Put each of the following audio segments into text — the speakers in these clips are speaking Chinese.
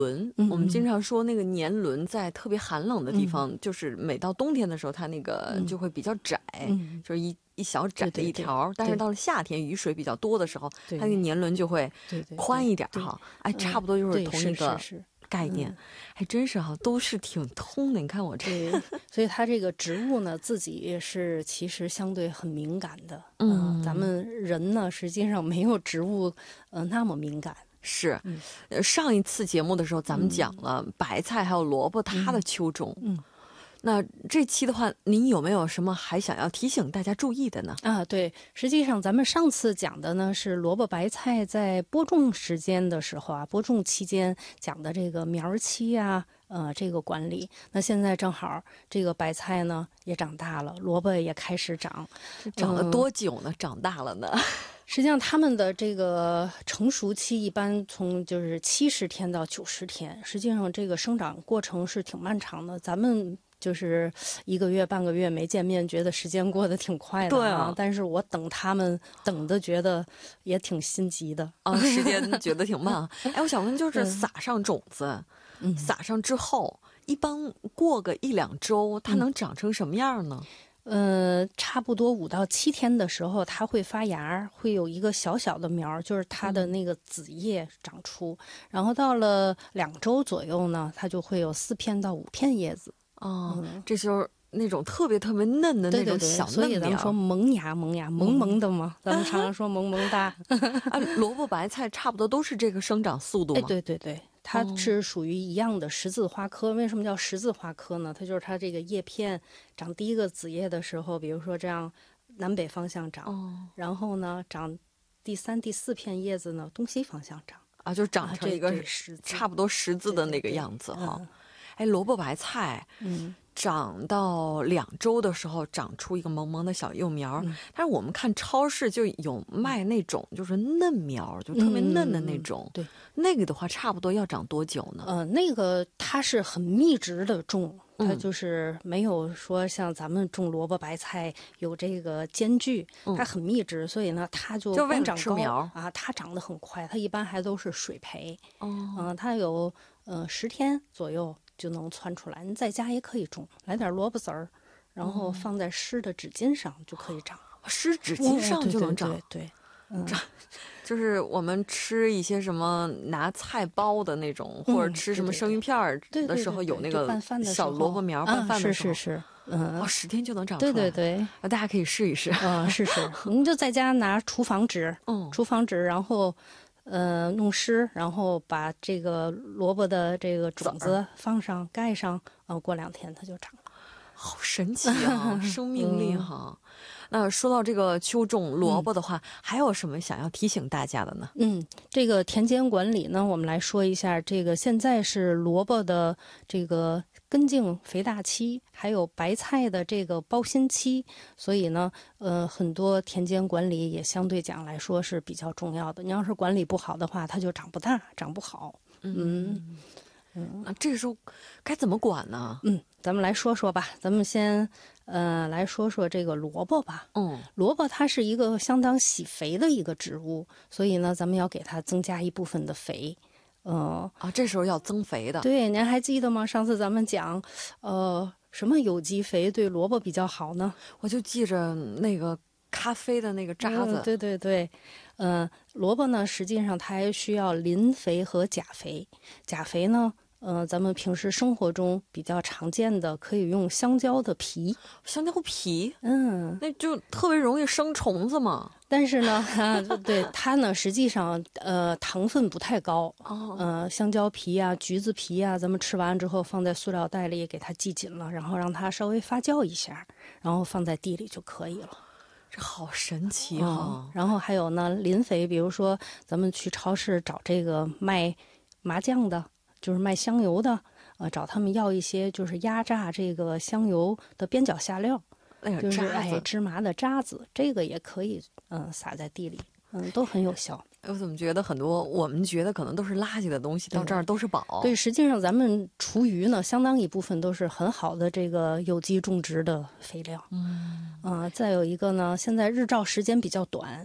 我们经常说那个年轮在特别寒冷的地方，就是每到冬天的时候，它那个就会比较窄，就是一小窄的一条。但是到了夏天雨水比较多的时候，它那个年轮就会宽一点哈。哎，差不多就是同一个概念，还真是哈，都是挺通的。你看我这， 所以它这个植物呢，自己是其实相对很敏感的。咱们人呢，实际上没有植物那么敏感。 是，上一次节目的时候，咱们讲了白菜还有萝卜它的秋种。那这期的话，您有没有什么还想要提醒大家注意的呢？ 对，实际上咱们上次讲的呢是萝卜白菜在播种时间的时候播种期间讲的这个苗期这个管理。那现在正好这个白菜呢也长大了，萝卜也开始长， 长了多久呢？长大了呢？ 实际上它们的这个成熟期一般从就是70天到90天，实际上这个生长过程是挺漫长的。咱们就是1个月半个月没见面，觉得时间过得挺快的啊。 但是我等他们等的觉得也挺心急的时间觉得挺慢我想问，就是撒上种子，撒上之后，一般过个1-2周，它能长成什么样呢？ 差不多5到7天的时候，它会发芽，会有一个小小的苗，就是它的那个子叶长出。然后到了2周左右呢，它就会有4片到5片叶子。 这就是那种特别特别嫩的那种小嫩苗。 所以咱们说萌芽萌萌的嘛，咱们常常说萌萌哒。 萝卜白菜差不多都是这个生长速度吗？ 对。它是属于一样的十字花科。为什么叫十字花科呢？它就是它这个叶片长第一个子叶的时候，比如说这样南北方向长，然后呢长第3、第4片叶子呢东西方向长就长成一个差不多十字的那个样子哈。萝卜白菜长到2周的时候长出一个萌萌的小幼苗，但是我们看超市就有卖那种就是嫩苗，就特别嫩的那种。 对， 那个的话差不多要长多久呢？ 那个它是很密植的种，它就是没有说像咱们种萝卜白菜有这个间距，它很密植，所以呢它就光长高它长得很快，它一般还都是水培。它有10天左右就能窜出来。你在家也可以种，来点萝卜籽儿，然后放在湿的纸巾上就可以长。 湿纸巾上就能长？ 对。 就是我们吃一些什么拿菜包的那种，或者吃什么生鱼片的时候，有那个小萝卜苗拌饭的时候， 是 10天就能长出来。 对， 大家可以试一试。 试。您就在家拿厨房纸，然后弄湿，然后把这个萝卜的这个种子放上盖上，过2天它就长了。 好神奇生命力哈。那说到这个秋种萝卜的话，还有什么想要提醒大家的呢？ 这个田间管理呢，我们来说一下。这个现在是萝卜的这个根茎肥大期，还有白菜的这个包心期，所以呢，很多田间管理也相对讲来说是比较重要的。你要是管理不好的话，它就长不大，长不好。 那这个时候该怎么管呢？ 咱们来说说吧。咱们先来说说这个萝卜吧。萝卜它是一个相当喜肥的一个植物，所以呢，咱们要给它增加一部分的肥。 这时候要增肥的。 对，您还记得吗？上次咱们讲，什么有机肥对萝卜比较好呢？ 我就记着那个咖啡的那个渣子。 对。萝卜呢，实际上它还需要磷肥和钾肥。钾肥呢，咱们平时生活中比较常见的，可以用香蕉的皮。 香蕉皮？那就特别容易生虫子嘛。 但是呢，对它呢，实际上糖分不太高。香蕉皮橘子皮咱们吃完之后放在塑料袋里，给它系紧了，然后让它稍微发酵一下，然后放在地里就可以了。 这好神奇然后还有呢，磷肥，比如说咱们去超市找这个卖麻酱的，就是卖香油的，找他们要一些就是压榨这个香油的边角下料，就是芝麻的渣子，这个也可以撒在地里，都很有效。 我怎么觉得很多我们觉得可能都是垃圾的东西，到这儿都是宝。 对，实际上咱们厨余呢，相当一部分都是很好的这个有机种植的肥料。再有一个呢，现在日照时间比较短，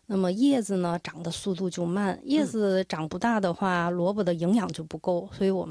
那么叶子呢长的速度就慢，叶子长不大的话，萝卜的营养就不够，所以我们